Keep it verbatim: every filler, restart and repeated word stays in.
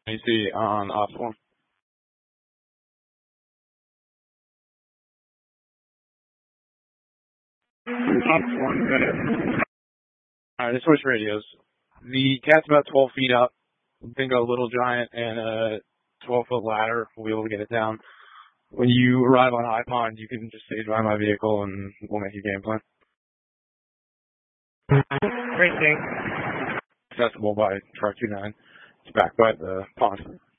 You see on off one. Off one. All right, switch radios. The cat's about twelve feet up. Think a little giant and a twelve foot ladder. We'll be able to get it down. When you arrive on High Pond, you can just stage by my vehicle and we'll make a game plan. Great thing. Accessible by Truck two nine. It's back by the pond.